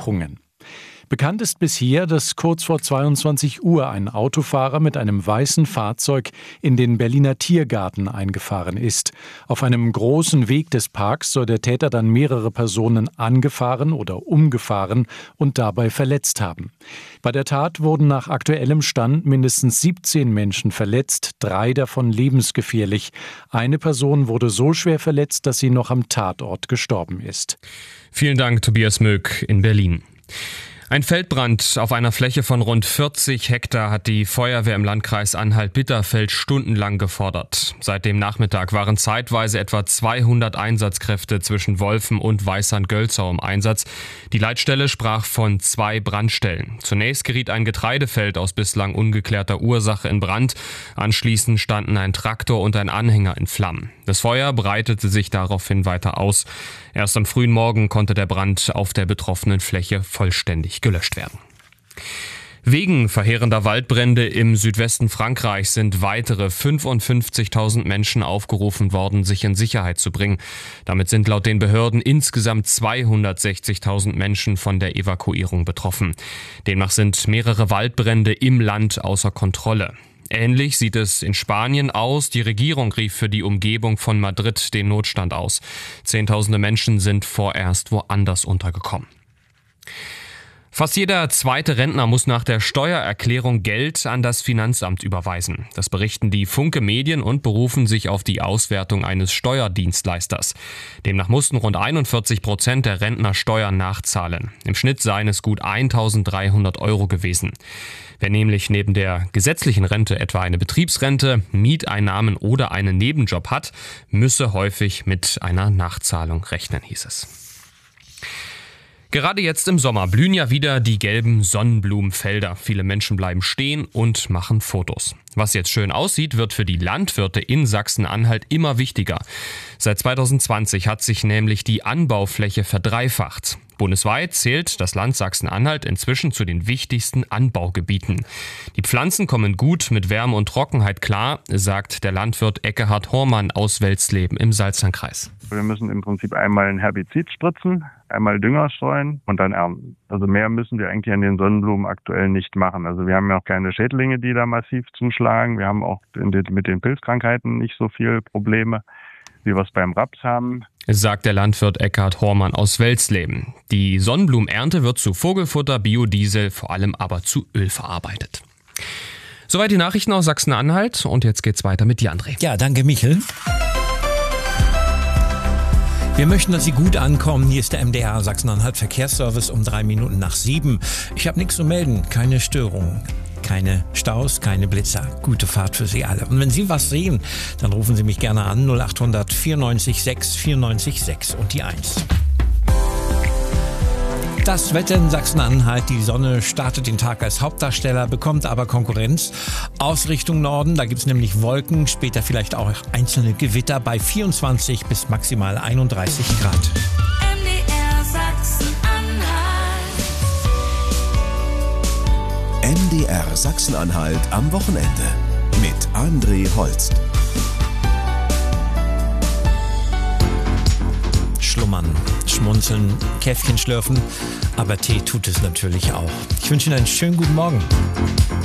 Untersuchungen. Bekannt ist bisher, dass kurz vor 22 Uhr ein Autofahrer mit einem weißen Fahrzeug in den Berliner Tiergarten eingefahren ist. Auf einem großen Weg des Parks soll der Täter dann mehrere Personen angefahren oder umgefahren und dabei verletzt haben. Bei der Tat wurden nach aktuellem Stand mindestens 17 Menschen verletzt, 3 davon lebensgefährlich. Eine Person wurde so schwer verletzt, dass sie noch am Tatort gestorben ist. Vielen Dank, Tobias Möck in Berlin. Ein Feldbrand auf einer Fläche von rund 40 Hektar hat die Feuerwehr im Landkreis Anhalt-Bitterfeld stundenlang gefordert. Seit dem Nachmittag waren zeitweise etwa 200 Einsatzkräfte zwischen Wolfen und Weißand-Gölzau im Einsatz. Die Leitstelle sprach von 2 Brandstellen. Zunächst geriet ein Getreidefeld aus bislang ungeklärter Ursache in Brand. Anschließend standen ein Traktor und ein Anhänger in Flammen. Das Feuer breitete sich daraufhin weiter aus. Erst am frühen Morgen konnte der Brand auf der betroffenen Fläche vollständig gelöscht werden. Wegen verheerender Waldbrände im Südwesten Frankreichs sind weitere 55.000 Menschen aufgerufen worden, sich in Sicherheit zu bringen. Damit sind laut den Behörden insgesamt 260.000 Menschen von der Evakuierung betroffen. Demnach sind mehrere Waldbrände im Land außer Kontrolle. Ähnlich sieht es in Spanien aus. Die Regierung rief für die Umgebung von Madrid den Notstand aus. Zehntausende Menschen sind vorerst woanders untergekommen. Fast jeder zweite Rentner muss nach der Steuererklärung Geld an das Finanzamt überweisen. Das berichten die Funke Medien und berufen sich auf die Auswertung eines Steuerdienstleisters. Demnach mussten rund 41% der Rentner Steuern nachzahlen. Im Schnitt seien es gut 1.300 € gewesen. Wer nämlich neben der gesetzlichen Rente etwa eine Betriebsrente, Mieteinnahmen oder einen Nebenjob hat, müsse häufig mit einer Nachzahlung rechnen, hieß es. Gerade jetzt im Sommer blühen ja wieder die gelben Sonnenblumenfelder. Viele Menschen bleiben stehen und machen Fotos. Was jetzt schön aussieht, wird für die Landwirte in Sachsen-Anhalt immer wichtiger. Seit 2020 hat sich nämlich die Anbaufläche verdreifacht. Bundesweit zählt das Land Sachsen-Anhalt inzwischen zu den wichtigsten Anbaugebieten. Die Pflanzen kommen gut mit Wärme und Trockenheit klar, sagt der Landwirt Ekkehard Hormann aus Welsleben im Salzlandkreis. Wir müssen im Prinzip einmal ein Herbizid spritzen, einmal Dünger streuen und dann ernten. Also mehr müssen wir eigentlich an den Sonnenblumen aktuell nicht machen. Also wir haben ja auch keine Schädlinge, die da massiv zuschlagen. Wir haben auch mit den Pilzkrankheiten nicht so viele Probleme, wie wir es beim Raps haben, sagt der Landwirt Ekkehard Hormann aus Welsleben. Die Sonnenblumenernte wird zu Vogelfutter, Biodiesel, vor allem aber zu Öl verarbeitet. Soweit die Nachrichten aus Sachsen-Anhalt und jetzt geht's weiter mit dir, André. Ja, danke Michel. Wir möchten, dass Sie gut ankommen. Hier ist der MDR Sachsen-Anhalt Verkehrsservice um 7:03. Ich habe nichts zu melden, keine Störungen. Keine Staus, keine Blitzer. Gute Fahrt für Sie alle. Und wenn Sie was sehen, dann rufen Sie mich gerne an 0800 94 6 94 6 und die 1. Das Wetter in Sachsen-Anhalt, die Sonne startet den Tag als Hauptdarsteller, bekommt aber Konkurrenz aus Richtung Norden. Da gibt es nämlich Wolken, später vielleicht auch einzelne Gewitter bei 24 bis maximal 31 Grad. MDR Sachsen-Anhalt. MDR Sachsen-Anhalt am Wochenende mit André Holst. Schlummern, schmunzeln, Käffchen schlürfen, aber Tee tut es natürlich auch. Ich wünsche Ihnen einen schönen guten Morgen.